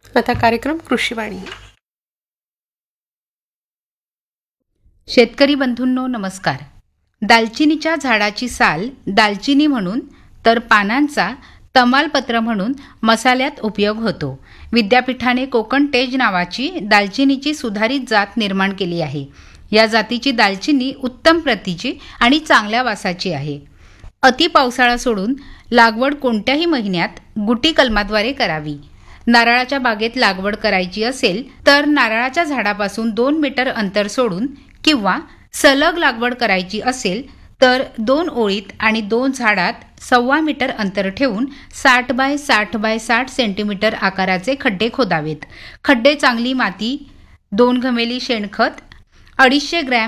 आता कार्यक्रम कृषीवाणी. शेतकरी बंधूंनो नमस्कार. दालचिनीच्या झाडाची साल दालचिनी म्हणून तर पानांचा तमालपत्र म्हणून मसाल्यात उपयोग होतो. विद्यापीठाने कोकण तेज नावाची दालचिनीची सुधारित जात निर्माण केली आहे. या जातीची दालचिनी उत्तम प्रतीची आणि चांगल्या वासाची आहे. अति पावसाळा सोडून लागवड कोणत्याही महिन्यात गुटी कलमाद्वारे करावी. नारळाच्या बागेत लागवड करायची असेल तर नारळाच्या झाडापासून 2 मीटर अंतर सोडून किंवा सलग लागवड करायची असेल तर 2 ओळीत आणि 2 झाडात 1.25 मीटर अंतर ठेवून 60 बाय 60 बाय 60 सेंटीमीटर आकाराचे खड्डे खोदावेत. खड्डे चांगली माती, 2 घमेली शेणखत, 250 ग्रॅम